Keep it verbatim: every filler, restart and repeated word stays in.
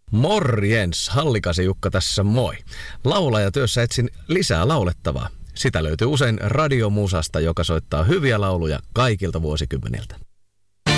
Morjens, Hallikaisen Jukka tässä moi. Laulajatyössä etsin lisää laulettavaa. Sitä löytyy usein radiomusasta, joka soittaa hyviä lauluja kaikilta vuosikymmeniltä.